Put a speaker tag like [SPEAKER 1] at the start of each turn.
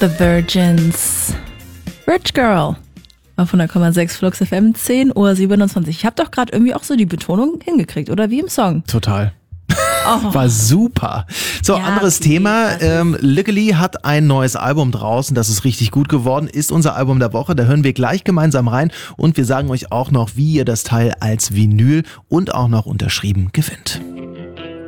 [SPEAKER 1] The Virgins. Rich Girl. Auf 100,6 Flux FM, 10:27 Uhr. Ich habe doch gerade irgendwie auch so die Betonung hingekriegt, oder wie im Song?
[SPEAKER 2] Total.
[SPEAKER 1] Oh.
[SPEAKER 2] War super. So,
[SPEAKER 1] Ja,
[SPEAKER 2] anderes Thema. Lickely hat ein neues Album draußen, das ist richtig gut geworden, ist unser Album der Woche. Da hören wir gleich gemeinsam rein und wir sagen euch auch noch, wie ihr das Teil als Vinyl und auch noch unterschrieben gewinnt.